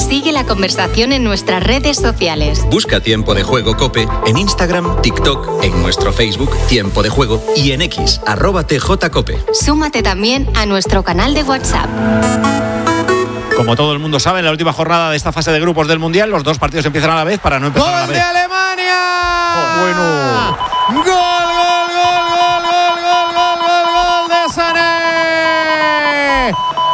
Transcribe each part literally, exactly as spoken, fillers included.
Sigue la conversación en nuestras redes sociales. Busca Tiempo de Juego COPE en Instagram, TikTok, en nuestro Facebook Tiempo de Juego y en X, arroba tjcope. Súmate también a nuestro canal de WhatsApp. Como todo el mundo sabe, en la última jornada de esta fase de grupos del Mundial, los dos partidos empiezan a la vez para no empezar a la vez. ¡Gol de Alemania! Oh, bueno. ¡Gol, gol, gol, gol, gol, gol, gol, gol, gol de Sané!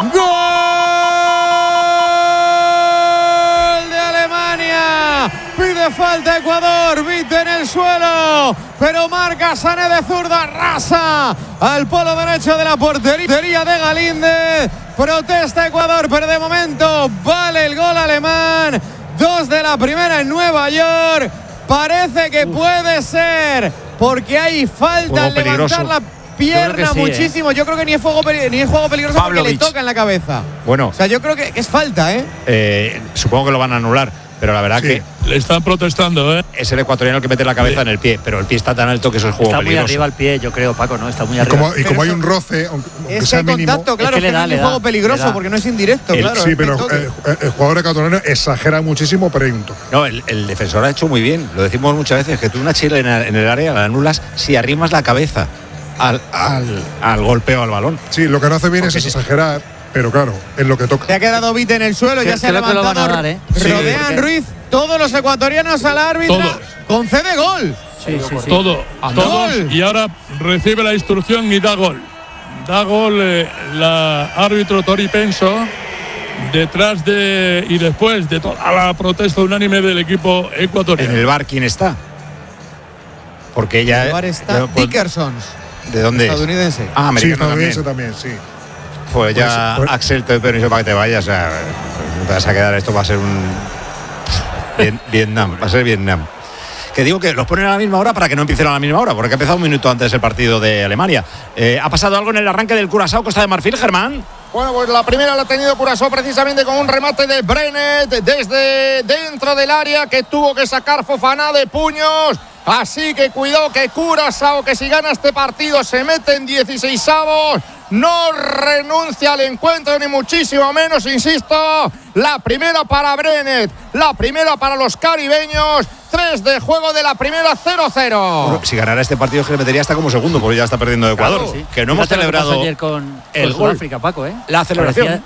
¡Gol de Alemania! Pide falta Ecuador, Vite en el suelo, pero marca Sané de zurda, rasa al polo derecho de la portería de Galíndez. Protesta Ecuador, pero de momento vale el gol alemán. Dos de la primera en Nueva York. Parece que Uf. puede ser, porque hay falta al levantar la pierna yo sí, muchísimo. ¿eh? Yo creo que ni es, fuego, ni es juego peligroso Pavlovich. Porque le toca en la cabeza. Bueno. O sea, yo creo que es falta, ¿eh? eh supongo que lo van a anular. Pero la verdad sí. que le están protestando, ¿eh? Es el ecuatoriano el que mete la cabeza sí. en el pie, pero el pie está tan alto que eso es juego está peligroso. Está muy arriba el pie, yo creo, Paco, ¿no? Está muy y arriba. Como, y como hay un roce, aunque, aunque es sea que hay mínimo, contacto, claro, es que, es que da, no es juego peligroso porque no es indirecto, el, claro. Sí, pero el, el jugador ecuatoriano exagera muchísimo, pero hay un toque. No, el, el defensor ha hecho muy bien, lo decimos muchas veces, que tú una chilena en el área la anulas si arrimas la cabeza al, al, al golpeo al balón. Sí, lo que no hace bien porque es exagerar. Pero claro, es lo que toca. Se ha quedado Vite en el suelo, ya se ha levantado. Lo van a dar, ¿eh? Rodean sí, Ruiz, todos los ecuatorianos al árbitro. Todos. Concede gol. Sí, sí, sí. Todo, todos. Y ahora recibe la instrucción y da gol. Da gol eh, la árbitro Tori Penso, detrás de y después de toda la protesta unánime del equipo ecuatoriano. En el bar, ¿quién está? Porque ella. En el bar está pues, Dickerson. ¿De dónde? Estadounidense. Ah, americano. Sí, estadounidense también, también sí. Pues ya pues, pues, Axel te doy permiso para que te vayas. O sea, no te vas a quedar. Esto va a ser un Vietnam, va a ser Vietnam. Que digo que los ponen a la misma hora para que no empiecen a la misma hora, porque ha empezado un minuto antes el partido de Alemania. Eh, ¿Ha pasado algo en el arranque del Curazao Costa de Marfil, Germán? Bueno, pues la primera la ha tenido Curazao precisamente con un remate de Brenet desde dentro del área que tuvo que sacar Fofana de puños. Así que cuidado que Curazao, que si gana este partido se mete en dieciseisavos. No renuncia al encuentro ni muchísimo menos, insisto. La primera para Brenet, la primera para los caribeños. Tres de juego de la primera, cero cero. Bueno, si ganara este partido se le metería hasta como segundo, porque ya está perdiendo de Ecuador. Claro, sí. Que no hemos Fíjate celebrado ayer con, el con gol. Sudáfrica, Paco, ¿eh? La celebración.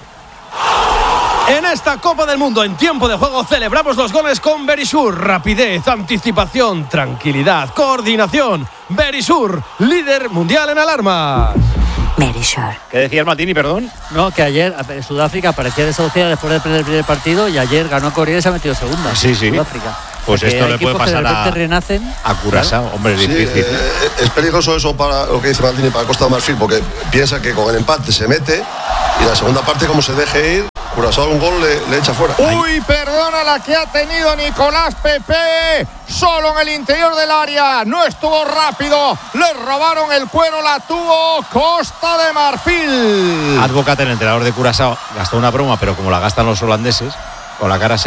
En esta Copa del Mundo, en tiempo de juego, celebramos los goles con Verisur. Rapidez, anticipación, tranquilidad, coordinación. Verisur, líder mundial en alarmas. Verisur. ¿Qué decías, Martini, perdón? No, que ayer Sudáfrica parecía desahuciada después de perder el primer partido y ayer ganó Corea y se ha metido segunda. Sí, sí. Sudáfrica. Pues Porque esto le puede pasar que de a, renacen, a Curazao. Claro. Hombre, es sí, difícil. Eh, es peligroso eso para lo que dice Martini, para Costa de Marfil, porque piensa que con el empate se mete y la segunda parte, como se deje ir, Curazao un gol le, le echa fuera. Uy, perdona la que ha tenido Nicolás Pepe, solo en el interior del área, no estuvo rápido, le robaron el cuero, la tuvo Costa de Marfil. Advocat, el entrenador de Curazao, gastó una broma, pero como la gastan los holandeses, con la cara